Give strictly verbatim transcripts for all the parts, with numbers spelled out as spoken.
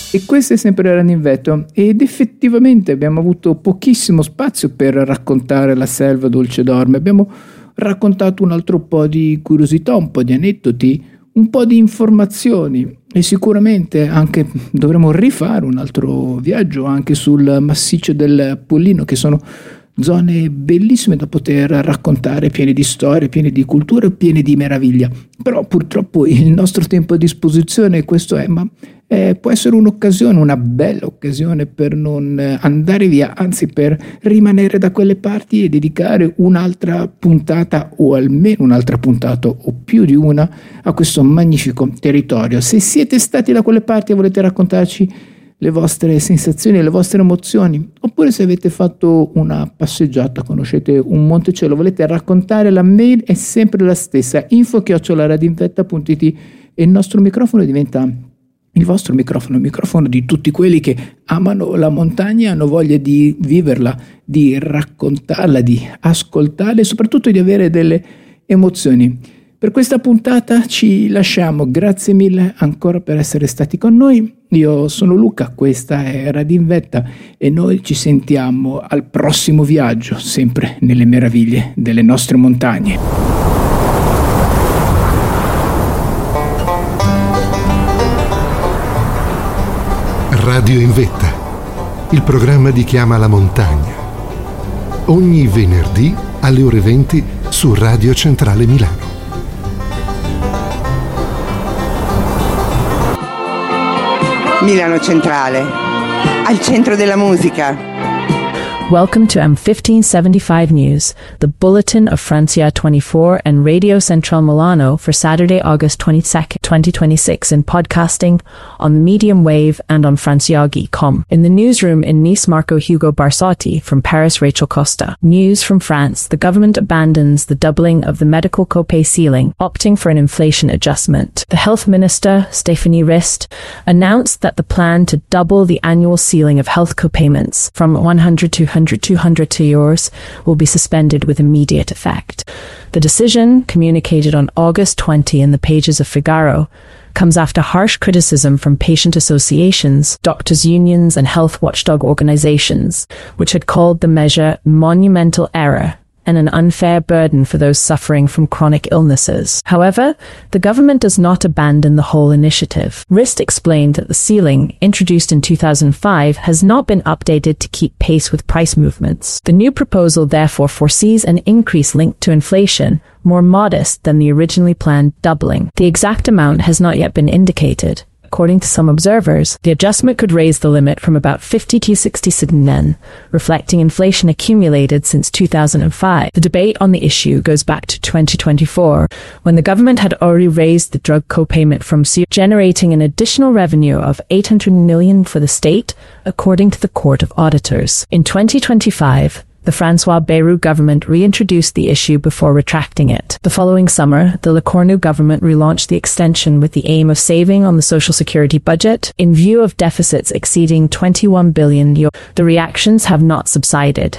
E questo è sempre Radinvetto, ed effettivamente abbiamo avuto pochissimo spazio per raccontare la selva dolce dorme. Abbiamo raccontato un altro po' di curiosità, un po' di aneddoti, un po' di informazioni, e sicuramente anche dovremo rifare un altro viaggio anche sul massiccio del Pollino, che sono zone bellissime da poter raccontare, piene di storie, piene di culture, piene di meraviglia. Però purtroppo il nostro tempo a disposizione questo è, ma eh, può essere un'occasione, una bella occasione per non andare via, anzi per rimanere da quelle parti e dedicare un'altra puntata, o almeno un'altra puntata o più di una, a questo magnifico territorio. Se siete stati da quelle parti e volete raccontarci le vostre sensazioni, le vostre emozioni, oppure se avete fatto una passeggiata, conoscete un Monticello, volete raccontare, la mail è sempre la stessa, info chiocciola radinvetta punto it, e il nostro microfono diventa il vostro microfono, il microfono di tutti quelli che amano la montagna e hanno voglia di viverla, di raccontarla, di ascoltarla e soprattutto di avere delle emozioni. Per questa puntata ci lasciamo, grazie mille ancora per essere stati con noi. Io sono Luca, questa è Radinvetta e noi ci sentiamo al prossimo viaggio, sempre nelle meraviglie delle nostre montagne. Radio in Vetta, il programma di Chi ama la montagna. Ogni venerdì alle ore venti su Radio Centrale Milano. Milano Centrale, al centro della musica. Welcome to M fifteen seventy-five News, the bulletin of Francia twenty-four and Radio Central Milano for Saturday, August twenty-second, twenty twenty-six in podcasting, on the medium wave and on franciaghi dot com. In the newsroom in Nice, Marco Hugo Barsotti. From Paris, Rachel Costa. News from France. The government abandons the doubling of the medical copay ceiling, opting for an inflation adjustment. The health minister, Stéphanie Rist, announced that the plan to double the annual ceiling of health copayments from one hundred to two hundred to euros will be suspended with immediate effect. The decision, communicated on August twentieth in the pages of Figaro, comes after harsh criticism from patient associations, doctors' unions and health watchdog organizations, which had called the measure monumental error and an unfair burden for those suffering from chronic illnesses. However, the government does not abandon the whole initiative. Rist explained that the ceiling, introduced in two thousand five, has not been updated to keep pace with price movements. The new proposal therefore foresees an increase linked to inflation, more modest than the originally planned doubling. The exact amount has not yet been indicated. According to some observers, the adjustment could raise the limit from about fifty to sixty yen, reflecting inflation accumulated since two thousand five. The debate on the issue goes back to twenty twenty-four, when the government had already raised the drug co-payment from zero, generating an additional revenue of eight hundred million for the state, according to the Court of Auditors. In twenty twenty-five, the François Bayrou government reintroduced the issue before retracting it. The following summer, the Le Cornu government relaunched the extension with the aim of saving on the social security budget, in view of deficits exceeding twenty-one billion euros. The reactions have not subsided.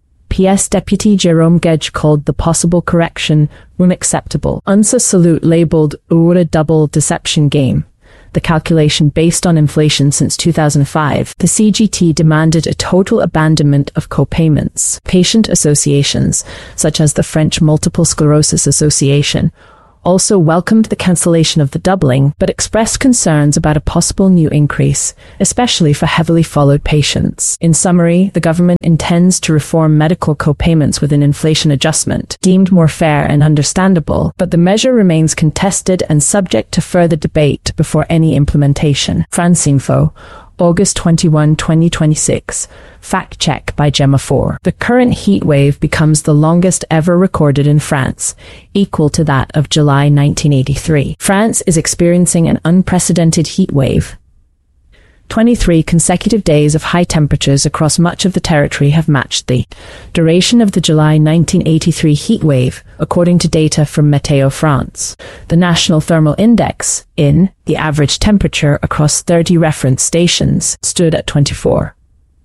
P S Deputy Jérôme Gege called the possible correction unacceptable. U N S A Salute labelled a double deception game, the calculation based on inflation since two thousand five. The C G T demanded a total abandonment of co-payments. Patient associations, such as the French Multiple Sclerosis Association, also welcomed the cancellation of the doubling, but expressed concerns about a possible new increase, especially for heavily followed patients. In summary, the government intends to reform medical co-payments with an inflation adjustment, deemed more fair and understandable, but the measure remains contested and subject to further debate before any implementation. Franceinfo, August twenty-first, twenty twenty-six. Fact check by Gemma four. The current heat wave becomes the longest ever recorded in France, equal to that of July nineteen eighty-three. France is experiencing an unprecedented heat wave. twenty-three consecutive days of high temperatures across much of the territory have matched the duration of the July nineteen eighty-three heat wave, according to data from Météo France. The National Thermal Index, in the average temperature across thirty reference stations, stood at twenty-four.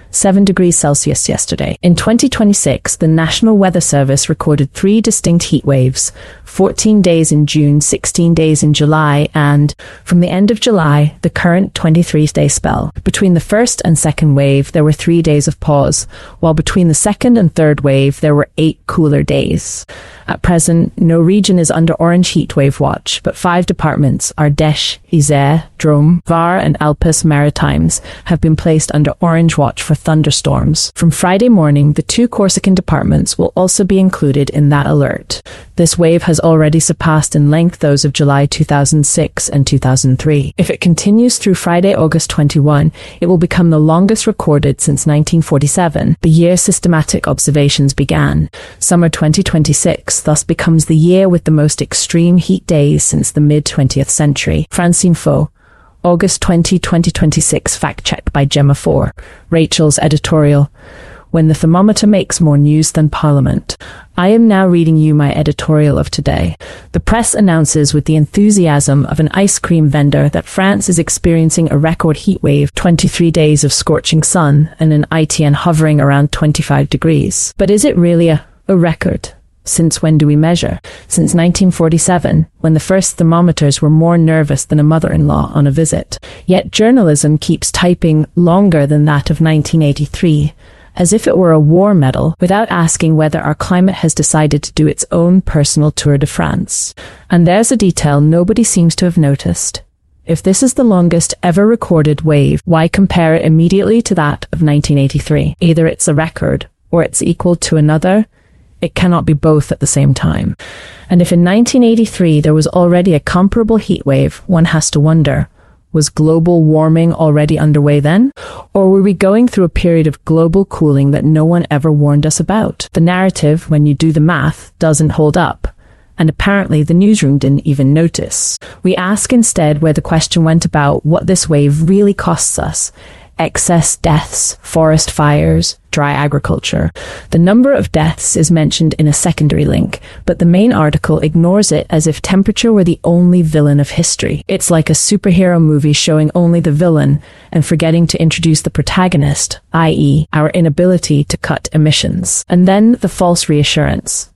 seven degrees Celsius yesterday. In twenty twenty-six, the National Weather Service recorded three distinct heat waves, fourteen days in June, sixteen days in July, and, from the end of July, the current twenty-three day spell. Between the first and second wave, there were three days of pause, while between the second and third wave, there were eight cooler days. At present, no region is under orange heatwave watch, but five departments, Ardèche, Isère, Drôme, Var and Alpes Maritimes, have been placed under orange watch for thunderstorms. From Friday morning, the two Corsican departments will also be included in that alert. This wave has already surpassed in length those of July two thousand six and two thousand three. If it continues through Friday, August twenty-first, it will become the longest recorded since nineteen forty-seven, the year systematic observations began. Summer twenty twenty-six thus becomes the year with the most extreme heat days since the mid-twentieth century. Franceinfo, August twentieth, twenty twenty-six, fact-checked by Gemma four. Rachel's editorial, when the thermometer makes more news than Parliament. I am now reading you my editorial of today. The press announces with the enthusiasm of an ice cream vendor that France is experiencing a record heat wave, twenty-three days of scorching sun, and an I T N hovering around twenty-five degrees. But is it really a, a record? Since when do we measure? Since nineteen forty-seven, when the first thermometers were more nervous than a mother-in-law on a visit. Yet journalism keeps typing longer than that of nineteen eighty-three, as if it were a war medal, without asking whether our climate has decided to do its own personal Tour de France. And there's a detail nobody seems to have noticed. If this is the longest ever recorded wave, why compare it immediately to that of nineteen eighty-three? Either it's a record, or it's equal to another. It cannot be both at the same time. And if in nineteen eighty-three there was already a comparable heat wave, one has to wonder, was global warming already underway then? Or were we going through a period of global cooling that no one ever warned us about? The narrative, when you do the math, doesn't hold up. And apparently the newsroom didn't even notice. We ask instead where the question went about what this wave really costs us. Excess deaths, forest fires, dry agriculture. The number of deaths is mentioned in a secondary link, but the main article ignores it as if temperature were the only villain of history. It's like a superhero movie showing only the villain and forgetting to introduce the protagonist, that is, our inability to cut emissions. And then the false reassurance.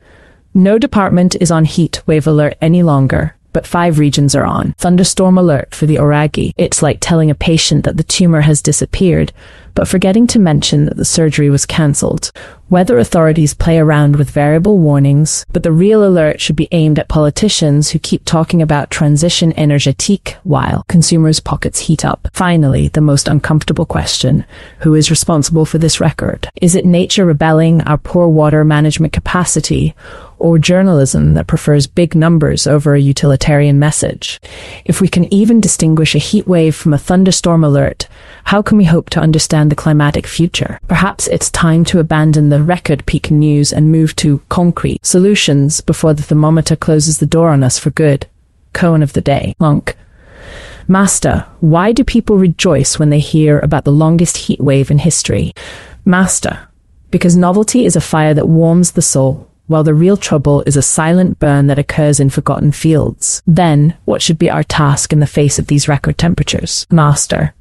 No department is on heat wave alert any longer, but five regions are on. Thunderstorm alert for the Oraghi. It's like telling a patient that the tumor has disappeared, but forgetting to mention that the surgery was cancelled. Weather authorities play around with variable warnings, but the real alert should be aimed at politicians who keep talking about transition énergétique while consumers' pockets heat up. Finally, the most uncomfortable question: who is responsible for this record? Is it nature rebelling, our poor water management capacity, or journalism that prefers big numbers over a utilitarian message? If we can even distinguish a heat wave from a thunderstorm alert, how can we hope to understand the climatic future? Perhaps it's time to abandon the record peak news and move to concrete solutions before the thermometer closes the door on us for good. Koan of the day. Monk. Master, why do people rejoice when they hear about the longest heat wave in history? Master, because novelty is a fire that warms the soul, while the real trouble is a silent burn that occurs in forgotten fields. Then, what should be our task in the face of these record temperatures? Master,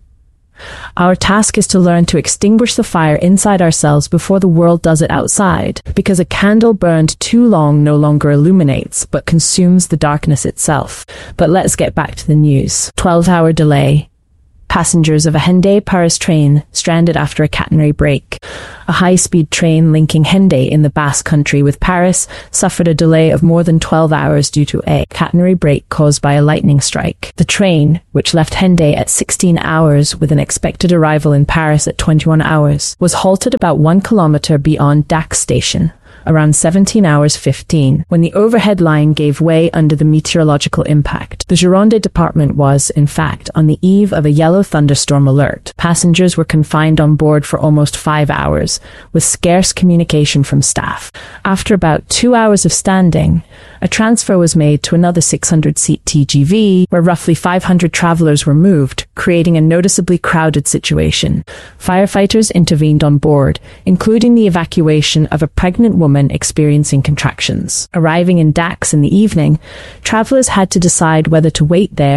our task is to learn to extinguish the fire inside ourselves before the world does it outside, because a candle burned too long no longer illuminates, but consumes the darkness itself. But let's get back to the news. twelve-hour delay. Passengers of a Hendaye-Paris train stranded after a catenary break. A high-speed train linking Hendaye in the Basque Country with Paris suffered a delay of more than twelve hours due to a catenary break caused by a lightning strike. The train, which left Hendaye at sixteen hours with an expected arrival in Paris at twenty-one hours, was halted about one kilometre beyond Dax station, around seventeen hours fifteen, when the overhead line gave way under the meteorological impact. The Gironde department was, in fact, on the eve of a yellow thunderstorm alert. Passengers were confined on board for almost five hours, with scarce communication from staff. After about two hours of standing, a transfer was made to another six hundred seat T G V, where roughly five hundred travellers were moved, creating a noticeably crowded situation. Firefighters intervened on board, including the evacuation of a pregnant woman experiencing contractions. Arriving in Dax in the evening, travellers had to decide whether to wait there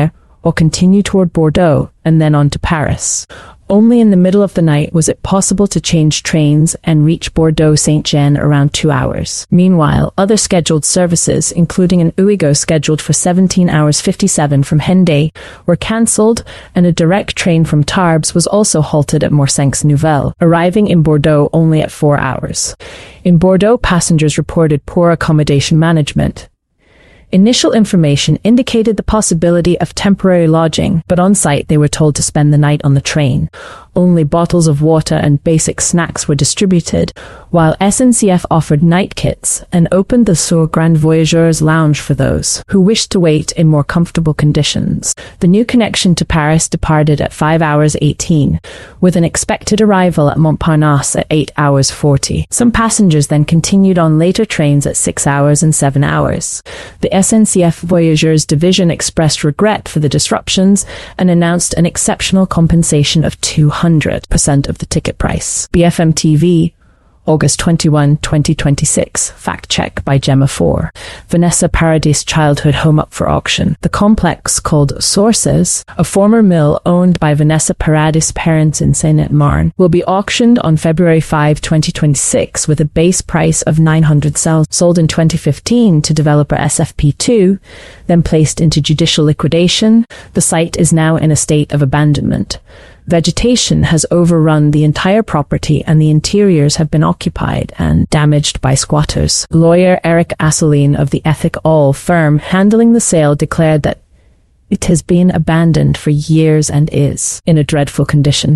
or continue toward Bordeaux and then on to Paris. Only in the middle of the night was it possible to change trains and reach Bordeaux-Saint-Jean around two hours. Meanwhile, other scheduled services, including an Ouigo scheduled for seventeen hours fifty-seven from Hendaye, were cancelled, and a direct train from Tarbes was also halted at Morsanx-Nouvelle, arriving in Bordeaux only at four hours. In Bordeaux, passengers reported poor accommodation management. Initial information indicated the possibility of temporary lodging, but on site they were told to spend the night on the train. Only bottles of water and basic snacks were distributed, while S N C F offered night kits and opened the Sur Grand Voyageurs lounge for those who wished to wait in more comfortable conditions. The new connection to Paris departed at five hours eighteen, with an expected arrival at Montparnasse at eight hours forty. Some passengers then continued on later trains at six hours and seven hours. The S N C F Voyageurs division expressed regret for the disruptions and announced an exceptional compensation of two hundred percent of the ticket price. B F M T V, August twenty-first, twenty twenty-six. Fact check by Gemma four. Vanessa Paradis childhood home up for auction. The complex, called Sources, a former mill owned by Vanessa Paradis' parents in Seine-et-Marne, will be auctioned on February fifth, twenty twenty-six, with a base price of nine hundred cells, sold in twenty fifteen to developer S F P two, then placed into judicial liquidation. The site is now in a state of abandonment. Vegetation has overrun the entire property and the interiors have been occupied and damaged by squatters. Lawyer Eric Asseline of the Ethic All firm handling the sale declared that it has been abandoned for years and is in a dreadful condition.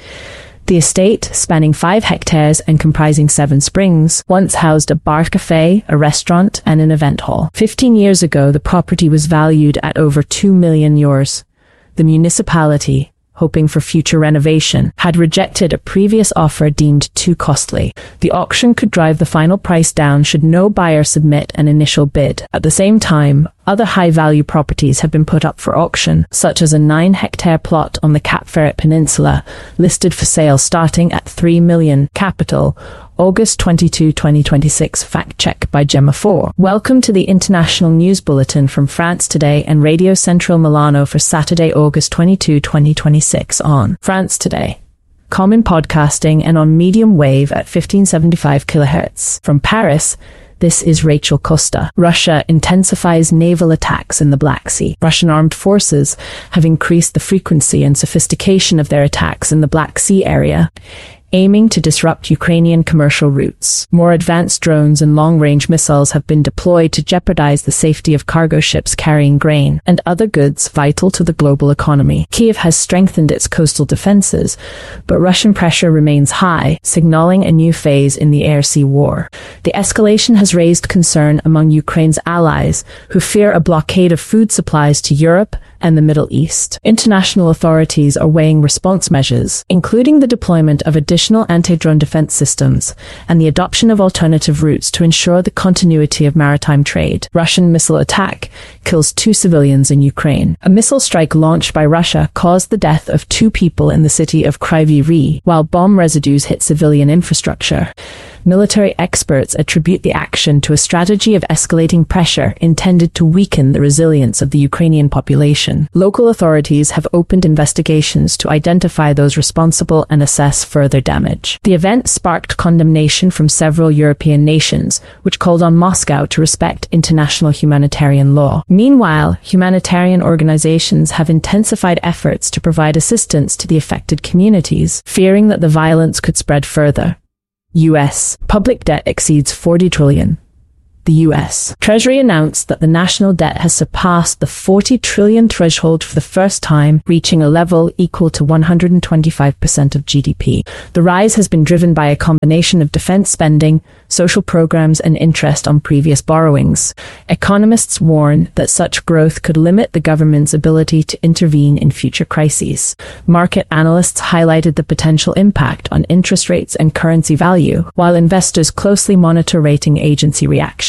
The estate, spanning five hectares and comprising seven springs, once housed a bar cafe, a restaurant, and an event hall. Fifteen years ago, the property was valued at over two million euros. The municipality, hoping for future renovation, had rejected a previous offer deemed too costly. The auction could drive the final price down should no buyer submit an initial bid. At the same time, other high-value properties have been put up for auction, such as a nine-hectare plot on the Cap Ferret Peninsula, listed for sale starting at three million. Capital, August twenty-second, twenty twenty-six. Fact check by Gemma four. Welcome to the International News Bulletin from France Today and Radio Central Milano for Saturday, August twenty-second, twenty twenty-six on France Today. Common podcasting and on medium wave at fifteen seventy-five kilohertz. From Paris, this is Rachel Costa. Russia intensifies naval attacks in the Black Sea. Russian armed forces have increased the frequency and sophistication of their attacks in the Black Sea area, aiming to disrupt Ukrainian commercial routes. More advanced drones and long-range missiles have been deployed to jeopardize the safety of cargo ships carrying grain and other goods vital to the global economy. Kiev has strengthened its coastal defenses, but Russian pressure remains high, signaling a new phase in the air-sea war. The escalation has raised concern among Ukraine's allies, who fear a blockade of food supplies to Europe and the Middle East. International authorities are weighing response measures, including the deployment of additional anti-drone defense systems and the adoption of alternative routes to ensure the continuity of maritime trade. Russian missile attack kills two civilians in Ukraine. A missile strike launched by Russia caused the death of two people in the city of Kryvyi Rih, while bomb residues hit civilian infrastructure. Military experts attribute the action to a strategy of escalating pressure intended to weaken the resilience of the Ukrainian population. Local authorities have opened investigations to identify those responsible and assess further damage. The event sparked condemnation from several European nations, which called on Moscow to respect international humanitarian law. Meanwhile, humanitarian organizations have intensified efforts to provide assistance to the affected communities, fearing that the violence could spread further. U S public debt exceeds forty trillion dollars. The U S Treasury announced that the national debt has surpassed the forty trillion dollars threshold for the first time, reaching a level equal to one hundred twenty-five percent of G D P. The rise has been driven by a combination of defense spending, social programs, and interest on previous borrowings. Economists warn that such growth could limit the government's ability to intervene in future crises. Market analysts highlighted the potential impact on interest rates and currency value, while investors closely monitor rating agency reactions.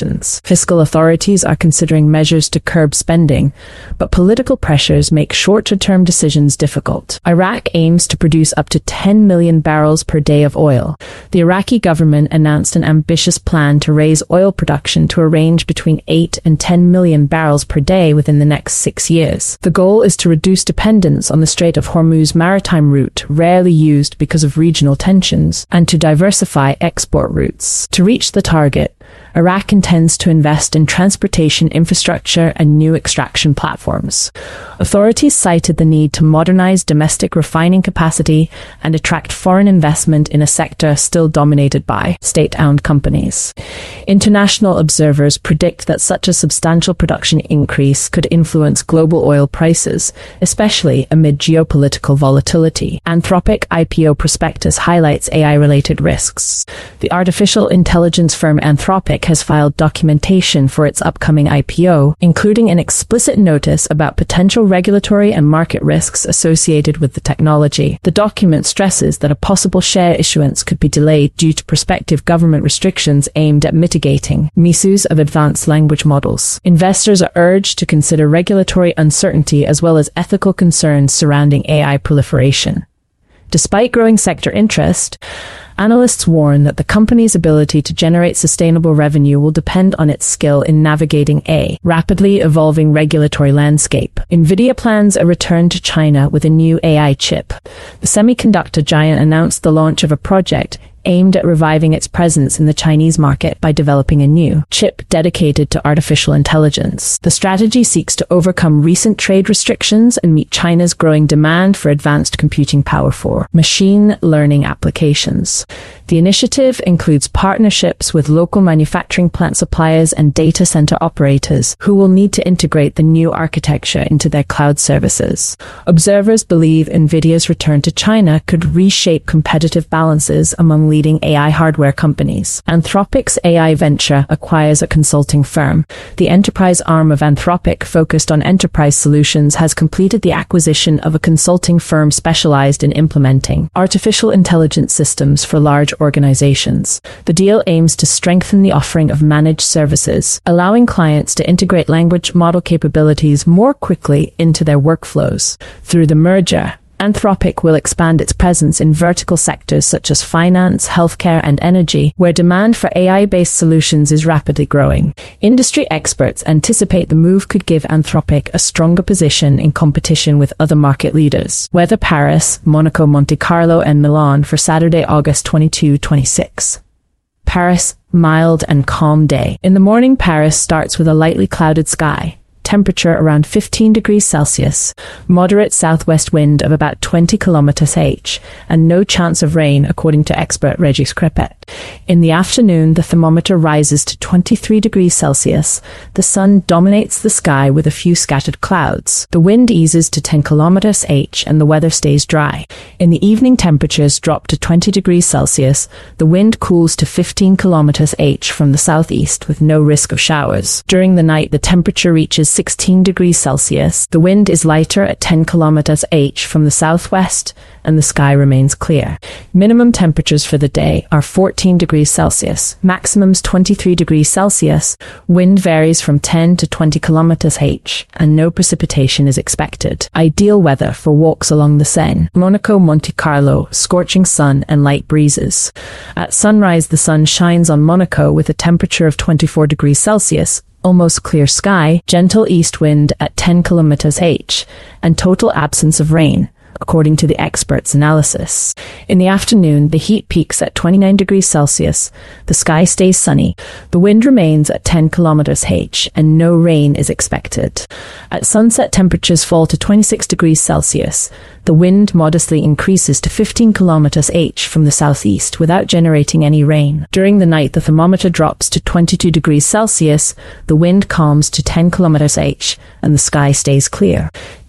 emissions. Fiscal authorities are considering measures to curb spending, but political pressures make shorter-term decisions difficult. Iraq aims to produce up to ten million barrels per day of oil. The Iraqi government announced an ambitious plan to raise oil production to a range between eight and ten million barrels per day within the next six years. The goal is to reduce dependence on the Strait of Hormuz maritime route, rarely used because of regional tensions, and to diversify export routes. To reach the target, Iraq intends to invest in transportation infrastructure and new extraction platforms. Authorities cited the need to modernize domestic refining capacity and attract foreign investment in a sector still dominated by state-owned companies. International observers predict that such a substantial production increase could influence global oil prices, especially amid geopolitical volatility. Anthropic I P O prospectus highlights A I-related risks. The artificial intelligence firm Anthropic has filed documentation for its upcoming I P O, including an explicit notice about potential regulatory and market risks associated with the technology. The document stresses that a possible share issuance could be delayed due to prospective government restrictions aimed at mitigating misuse of advanced language models. Investors are urged to consider regulatory uncertainty as well as ethical concerns surrounding A I proliferation. Despite growing sector interest, analysts warn that the company's ability to generate sustainable revenue will depend on its skill in navigating a rapidly evolving regulatory landscape. NVIDIA plans a return to China with a new A I chip. The semiconductor giant announced the launch of a project aimed at reviving its presence in the Chinese market by developing a new chip dedicated to artificial intelligence. The strategy seeks to overcome recent trade restrictions and meet China's growing demand for advanced computing power for machine learning applications. The initiative includes partnerships with local manufacturing plant suppliers and data center operators who will need to integrate the new architecture into their cloud services. Observers believe NVIDIA's return to China could reshape competitive balances among leading A I hardware companies. Anthropic's A I venture acquires a consulting firm. The enterprise arm of Anthropic, focused on enterprise solutions, has completed the acquisition of a consulting firm specialized in implementing artificial intelligence systems for large organizations. The deal aims to strengthen the offering of managed services, allowing clients to integrate language model capabilities more quickly into their workflows. Through the merger, Anthropic will expand its presence in vertical sectors such as finance, healthcare, and energy, where demand for A I-based solutions is rapidly growing. Industry experts anticipate the move could give Anthropic a stronger position in competition with other market leaders. Weather: Paris, Monaco, Monte Carlo, and Milan for Saturday, August twenty-second to twenty-sixth. Paris, mild and calm day. In the morning, Paris starts with a lightly clouded sky. Temperature around fifteen degrees Celsius, moderate southwest wind of about twenty kilometers per hour, and no chance of rain, according to expert Regis Crepet. In the afternoon, the thermometer rises to twenty-three degrees Celsius. The sun dominates the sky with a few scattered clouds. The wind eases to ten kilometers per hour, and the weather stays dry. In the evening, temperatures drop to twenty degrees Celsius. The wind cools to fifteen kilometers per hour from the southeast with no risk of showers. During the night, the temperature reaches sixteen degrees Celsius. The wind is lighter at ten kilometers per hour from the southwest, and the sky remains clear. Minimum temperatures for the day are fourteen degrees Celsius, maximums twenty-three degrees Celsius. Wind varies from ten to twenty kilometers per hour, and no precipitation is expected. Ideal weather for walks along the Seine. Monaco, Monte Carlo, scorching sun and light breezes. At sunrise, the sun shines on Monaco with a temperature of twenty-four degrees Celsius, almost clear sky, gentle east wind at ten kilometers per hour, and total absence of rain, according to the experts' analysis. In the afternoon, the heat peaks at twenty-nine degrees Celsius. The sky stays sunny. The wind remains at ten kilometers per hour, and no rain is expected. At sunset, temperatures fall to twenty-six degrees Celsius. The wind modestly increases to fifteen kilometers per hour from the southeast without generating any rain. During the night, the thermometer drops to twenty-two degrees Celsius. The wind calms to ten kilometers per hour, and the sky stays clear.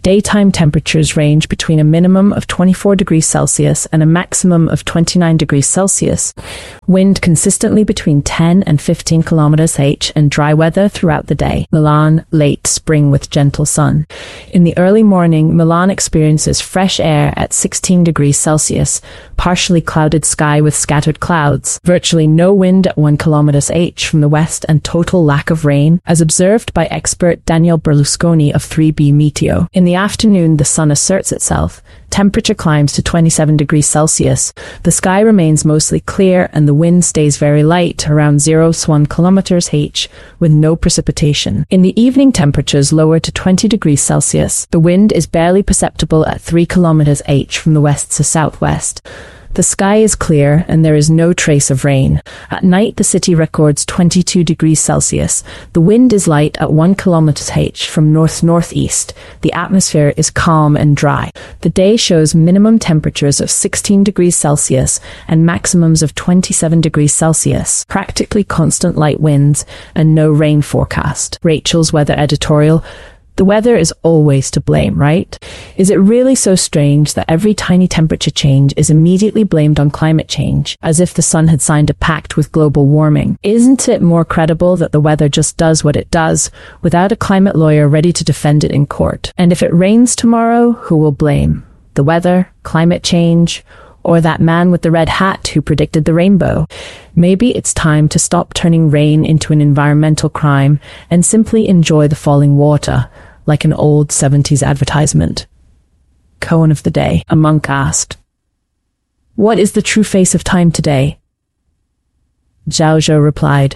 Daytime temperatures range between a minimum of twenty-four degrees Celsius and a maximum of twenty-nine degrees Celsius. Wind consistently between ten and fifteen kilometers per hour and dry weather throughout the day. Milan, late spring with gentle sun. In the early morning, Milan experiences fresh air at sixteen degrees Celsius, partially clouded sky with scattered clouds, virtually no wind at one kilometer per hour from the west, and total lack of rain, as observed by expert Daniel Berlusconi of three B Meteo. In the afternoon, the sun asserts itself. Temperature climbs to twenty-seven degrees Celsius. The sky remains mostly clear and the wind stays very light, around zero to one kilometers per hour, with no precipitation. In the evening, temperatures lower to twenty degrees Celsius. The wind is barely perceptible at three kilometers per hour from the west to southwest. The sky is clear and there is no trace of rain. At night, the city records twenty-two degrees Celsius. The wind is light at one kilometer per hour from north-northeast. The atmosphere is calm and dry. The day shows minimum temperatures of sixteen degrees Celsius and maximums of twenty-seven degrees Celsius. Practically constant light winds and no rain forecast. Rachel's weather editorial. The weather is always to blame, right? Is it really so strange that every tiny temperature change is immediately blamed on climate change, as if the sun had signed a pact with global warming? Isn't it more credible that the weather just does what it does, without a climate lawyer ready to defend it in court? And if it rains tomorrow, who will blame? The weather, climate change, or that man with the red hat who predicted the rainbow? Maybe it's time to stop turning rain into an environmental crime and simply enjoy the falling water, like an old seventies advertisement. Koan of the day, a monk asked. What is the true face of time today? Zhao Zhou replied.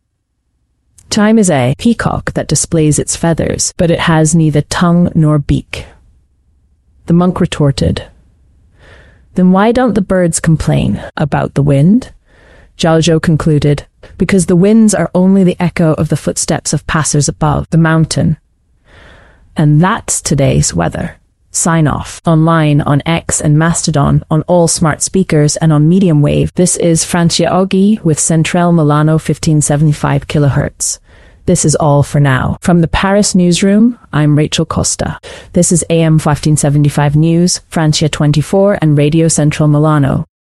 Time is a peacock that displays its feathers, but it has neither tongue nor beak. The monk retorted. Then why don't the birds complain about the wind? Zhao Zhou concluded, because the winds are only the echo of the footsteps of passers above the mountain. And that's today's weather. Sign off. Online, on X and Mastodon, on all smart speakers, and on medium wave. This is Francia Oggi with Centrale Milano fifteen seventy-five kilohertz. This is all for now. From the Paris newsroom, I'm Rachel Costa. This is A M fifteen seventy-five News, Francia twenty-four, and Radio Central Milano.